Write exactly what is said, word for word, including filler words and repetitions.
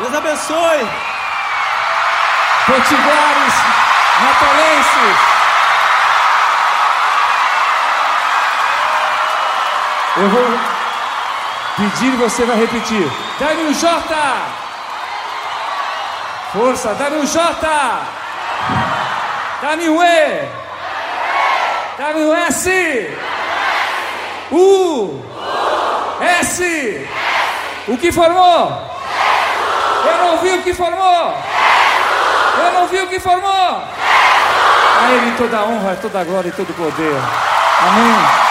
Deus abençoe. Potiguares, Natolenses. Eu vou pedir e você vai repetir. Dá-me um J. Força, dá-me um J. Dá-me um E. Dá-me um S. U. S. O que formou? Eu não vi o que formou. Eu não vi o que formou. A Ele toda a honra, toda a glória e todo o poder. Amém.